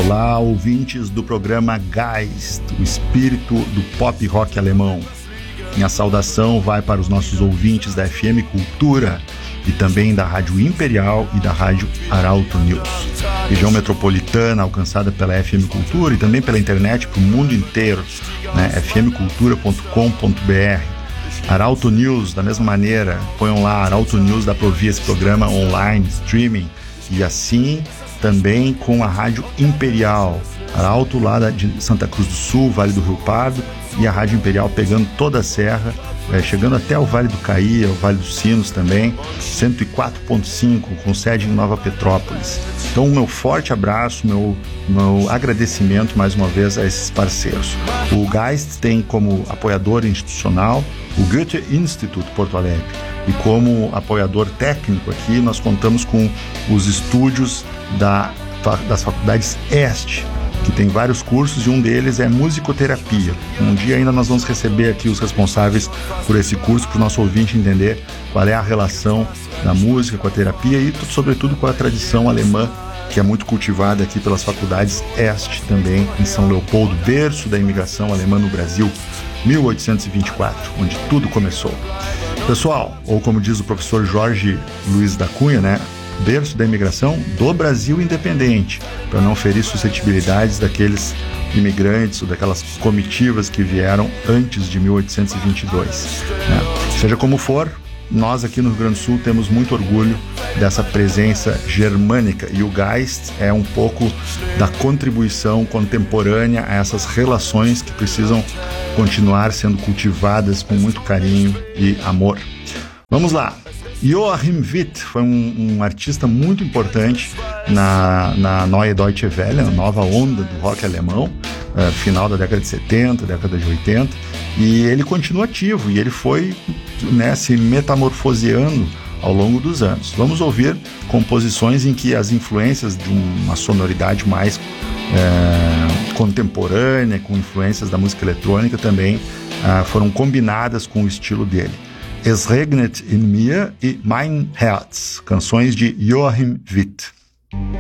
Olá, ouvintes do programa Geist, o espírito do pop rock alemão. Minha saudação vai para os nossos ouvintes da FM Cultura e também da Rádio Imperial e da Rádio Arauto News. Região metropolitana alcançada pela FM Cultura e também pela internet para o mundo inteiro, né? fmcultura.com.br. Arauto News, da mesma maneira, ponham lá, Arauto News dá para ouvir esse programa online, streaming, e assim também com a Rádio Imperial, Arauto lá de Santa Cruz do Sul, Vale do Rio Pardo, e a Rádio Imperial pegando toda a serra, chegando até o Vale do Caía, o Vale dos Sinos também, 104.5, com sede em Nova Petrópolis. Então, o meu forte abraço, meu agradecimento mais uma vez a esses parceiros. O Geist tem como apoiador institucional o Goethe Institut Porto Alegre, e como apoiador técnico aqui nós contamos com os estúdios das faculdades EST, que tem vários cursos, e um deles é musicoterapia. Um dia ainda nós vamos receber aqui os responsáveis por esse curso, para o nosso ouvinte entender qual é a relação da música com a terapia e, sobretudo, com a tradição alemã, que é muito cultivada aqui pelas faculdades EST, também em São Leopoldo, berço da imigração alemã no Brasil, 1824, onde tudo começou. Pessoal, ou como diz o professor Jorge Luiz da Cunha, né? Berço da imigração do Brasil independente, para não ferir suscetibilidades daqueles imigrantes ou daquelas comitivas que vieram antes de 1822, né? Seja como for, nós aqui no Rio Grande do Sul temos muito orgulho dessa presença germânica, e o Geist é um pouco da contribuição contemporânea a essas relações que precisam continuar sendo cultivadas com muito carinho e amor. Vamos lá. Joachim Witt foi um artista muito importante na Neue Deutsche Welle, a nova onda do rock alemão, final da década de 70, década de 80, e ele continua ativo, e ele foi, né, se metamorfoseando ao longo dos anos. Vamos ouvir composições em que as influências de uma sonoridade mais contemporânea, com influências da música eletrônica também foram combinadas com o estilo dele. Es regnet in mir e Mein Herz, canções de Joachim Witt.